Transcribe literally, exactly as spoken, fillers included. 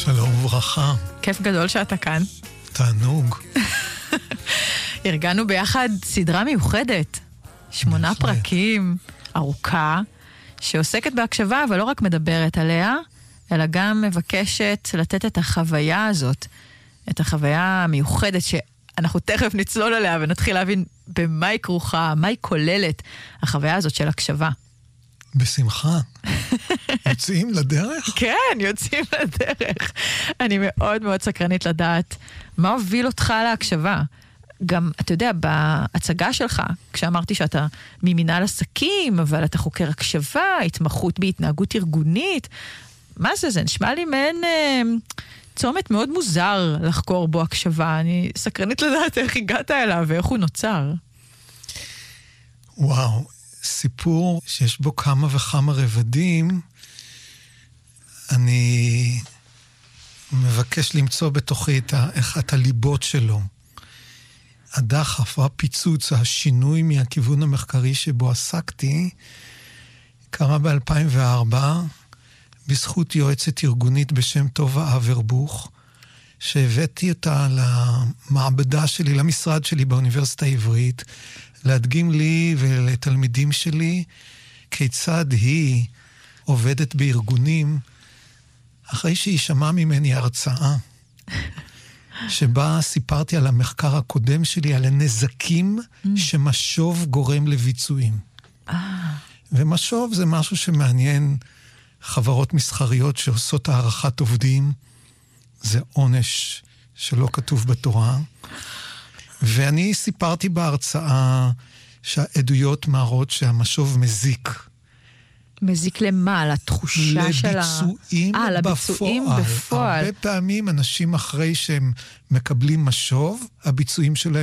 שלום וברכה. כיף גדול שאתה כאן. תענוג. ארגנו ביחד סדרה מיוחדת. שמונה בהחלט. פרקים, ארוכה, שעוסקת בהקשבה, אבל לא רק מדברת עליה, אלא גם מבקשת לתת את החוויה הזאת, את החוויה המיוחדת שאנחנו תכף נצלול עליה ונתחיל להבין במה היא כרוכה, מה היא כוללת, החוויה הזאת של הקשבה. בשמחה. יוצאים לדרך? כן, יוצאים לדרך. אני מאוד מאוד סקרנית לדעת מה הוביל אותך להקשבה. גם, אתה יודע, בהצגה שלך, כשאמרתי שאתה ממינהל עסקים, אבל אתה חוקר הקשבה, התמחות בהתנהגות ארגונית, מה זה? זה נשמע לי מעין אה, צומת מאוד מוזר לחקור בו הקשבה. אני סקרנית לדעת איך הגעת אליו ואיך הוא נוצר. וואו, סיפור שיש בו כמה וכמה רבדים. אני מבקש למצוא בתוכי את, ה, את הליבות שלו. הדחף או הפיצוץ, השינוי מהכיוון המחקרי שבו עסקתי, קרה ב-אלפיים וארבע, בזכות יועצת ארגונית בשם טובה אברבוך, שהבאתי אותה למעבדה שלי, למשרד שלי באוניברסיטה העברית, להדגים לי ולתלמידים שלי כיצד היא עובדת בארגונים, אחרי שהיא שמעה ממני הרצאה, שבה סיפרתי על המחקר הקודם שלי, על הנזקים mm. שמשוב גורם לביצועים. Ah. ומשוב זה משהו שמעניין חברות מסחריות שעושות הערכת עובדים. זה עונש שלא כתוב בתורה. ואני סיפרתי בהרצאה שהעדויות מראות שהמשוב מזיק. מזיק למה? לתחושה של ה... לביצועים 아, לביצועים בפועל. בפועל. הרבה פעמים אנשים אחרי שהם מקבלים משוב, הביצועים שלהם